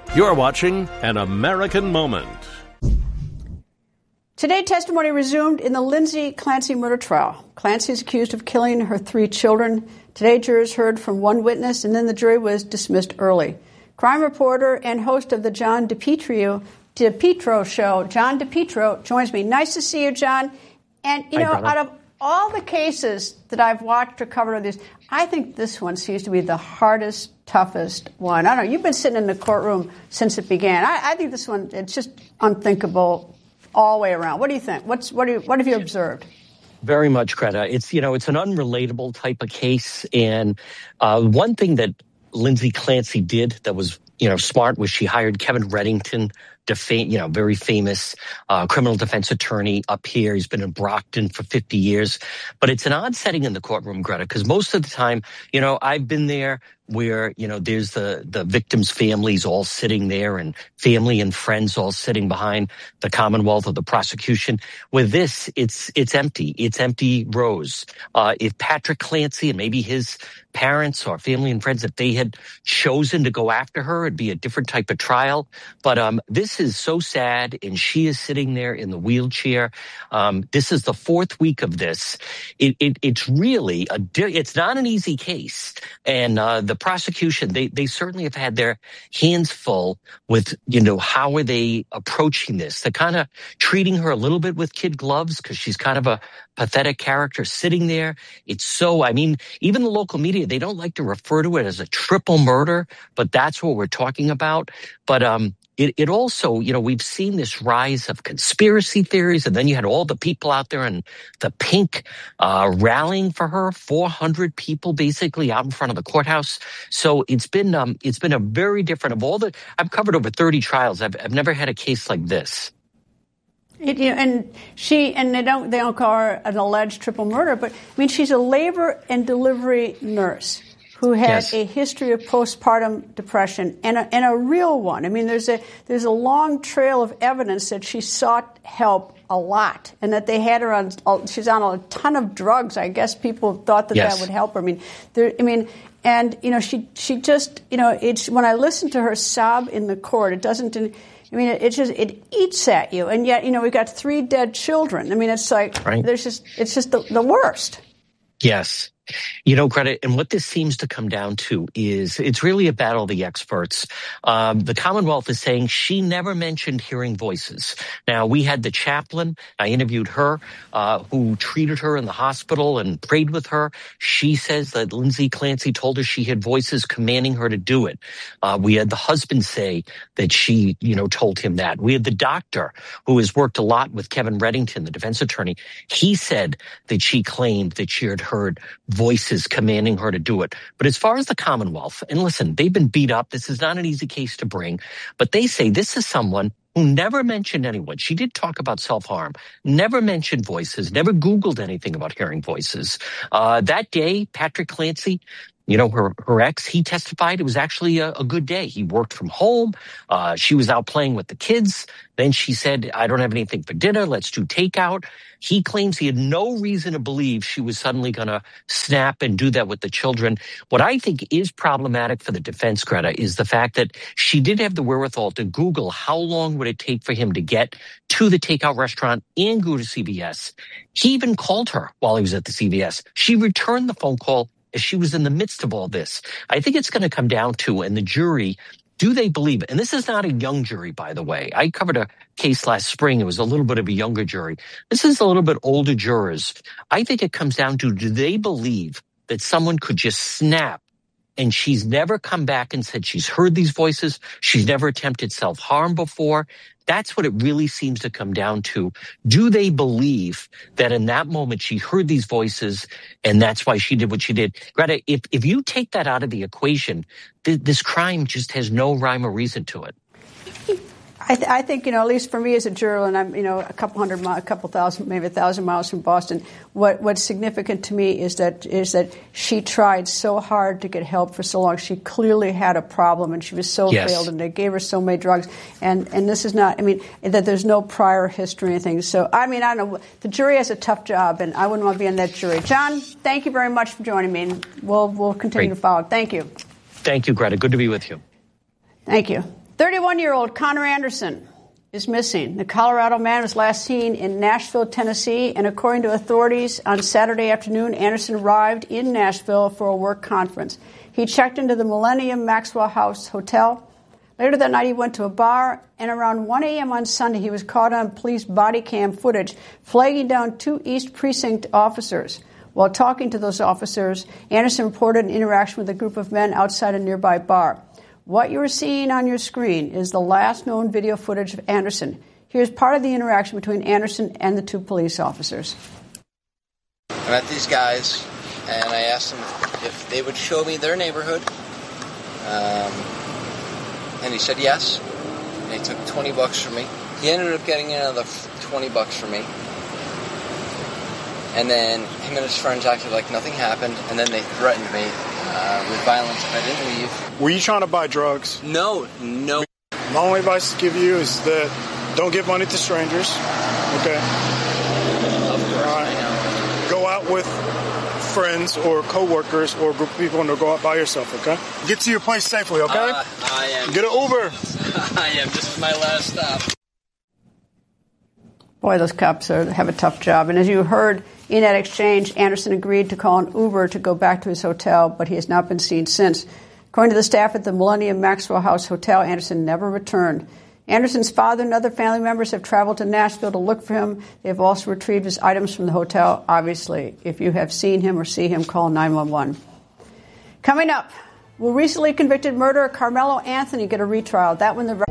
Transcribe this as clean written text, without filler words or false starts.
You're watching An American Moment. Today, testimony resumed in the Lindsay Clancy murder trial. Clancy is accused of killing her 3 children. Today, jurors heard from one witness, and then the jury was dismissed early. Crime reporter and host of the John DePietro show, John DePietro, joins me. Nice to see you, John. And, out of all the cases that I've watched or covered of these, I think this one seems to be the hardest, toughest one. I don't know. You've been sitting in the courtroom since it began. I think this one, it's just unthinkable all the way around. What do you think? What have you observed? Very much, Greta. It's an unrelatable type of case. And one thing that Lindsay Clancy did that was, smart was she hired Kevin Reddington, very famous criminal defense attorney up here. He's been in Brockton for 50 years. But it's an odd setting in the courtroom, Greta, because most of the time, I've been there where, there's the victims' families all sitting there and family and friends all sitting behind the Commonwealth or the prosecution. With this, it's empty. It's empty rows. If Patrick Clancy and maybe his parents or family and friends, if they had chosen to go after her, it'd be a different type of trial. But this is so sad, and she is sitting there in the wheelchair. This is the 4th week of this. It's really it's not an easy case, and the prosecution they certainly have had their hands full with how are they approaching this. They're kind of treating her a little bit with kid gloves because she's kind of a pathetic character sitting there. It's so, even the local media, they don't like to refer to it as a triple murder, but that's what we're talking about. But it also, we've seen this rise of conspiracy theories, and then you had all the people out there in the pink rallying for her, 400 people basically out in front of the courthouse. So it's been a very different I've covered over 30 trials. I've never had a case like this. And they don't call her an alleged triple murder, but she's a labor and delivery nurse who had a history of postpartum depression and a real one. There's a long trail of evidence that she sought help a lot, and that they had her she's on a ton of drugs. I guess people thought that would help her. She just, it's when I listen to her sob in the court, it doesn't. It eats at you, and yet we've got 3 dead children. It's like it's just the worst. Yes. Greta, and what this seems to come down to is it's really a battle of the experts. The Commonwealth is saying she never mentioned hearing voices. Now, we had the chaplain, I interviewed her, who treated her in the hospital and prayed with her. She says that Lindsay Clancy told her she had voices commanding her to do it. We had the husband say that she, told him that. We had the doctor who has worked a lot with Kevin Reddington, the defense attorney. He said that she claimed that she had heard voices commanding her to do it. But as far as the Commonwealth, and listen, they've been beat up. This is not an easy case to bring, but they say this is someone who never mentioned anyone. She did talk about self-harm, never mentioned voices, never Googled anything about hearing voices. That day, Patrick Clancy, her ex, he testified it was actually a good day. He worked from home. She was out playing with the kids. Then she said, I don't have anything for dinner. Let's do takeout. He claims he had no reason to believe she was suddenly going to snap and do that with the children. What I think is problematic for the defense, Greta, is the fact that she did have the wherewithal to Google how long would it take for him to get to the takeout restaurant and go to CVS. He even called her while he was at the CVS. She returned the phone call as she was in the midst of all this. I think it's going to come down to, and the jury, do they believe it? And this is not a young jury, by the way. I covered a case last spring. It was a little bit of a younger jury. This is a little bit older jurors. I think it comes down to, do they believe that someone could just snap and she's never come back and said she's heard these voices? She's never attempted self-harm before. That's what it really seems to come down to. Do they believe that in that moment she heard these voices and that's why she did what she did? Greta, if you take that out of the equation, this crime just has no rhyme or reason to it. I think, at least for me as a juror, and I'm, a couple thousand, maybe 1,000 miles from Boston, what's significant to me is that she tried so hard to get help for so long. She clearly had a problem, and she was so failed, and they gave her so many drugs. And this is not, that there's no prior history or anything. So, I don't know. The jury has a tough job, and I wouldn't want to be on that jury. John, thank you very much for joining me, and we'll continue to follow. Thank you. Thank you, Greta. Good to be with you. Thank you. 31-year-old Connor Anderson is missing. The Colorado man was last seen in Nashville, Tennessee, and according to authorities, on Saturday afternoon, Anderson arrived in Nashville for a work conference. He checked into the Millennium Maxwell House Hotel. Later that night, he went to a bar, and around 1 a.m. on Sunday, he was caught on police body cam footage, flagging down 2 East Precinct officers. While talking to those officers, Anderson reported an interaction with a group of men outside a nearby bar. What you are seeing on your screen is the last known video footage of Anderson. Here's part of the interaction between Anderson and the 2 police officers. I met these guys, and I asked them if they would show me their neighborhood. And he said yes. And he took $20 from me. He ended up getting another $20 from me. And then him and his friends acted like nothing happened, and then they threatened me with violence if I didn't leave. Were you trying to buy drugs? No. My only advice to give you is that don't give money to strangers, okay? Of course, I know. Go out with friends or co-workers or a group of people and go out by yourself, okay? Get to your place safely, okay? I am. Get an Uber. I am. This is my last stop. Boy, those cops have a tough job. And as you heard in that exchange, Anderson agreed to call an Uber to go back to his hotel, but he has not been seen since. According to the staff at the Millennium Maxwell House Hotel, Anderson never returned. Anderson's father and other family members have traveled to Nashville to look for him. They have also retrieved his items from the hotel. Obviously, if you have seen him or see him, call 911. Coming up, will recently convicted murderer Carmelo Anthony get a retrial? That when the